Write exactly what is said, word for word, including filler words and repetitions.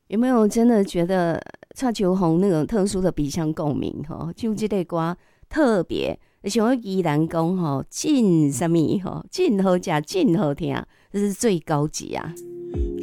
有没有真的觉得蔡秋红那种特殊的鼻腔共鸣？哈，就这类歌特别，像我依然讲吼，真什么吼，真好食，真好听，这是最高级啊。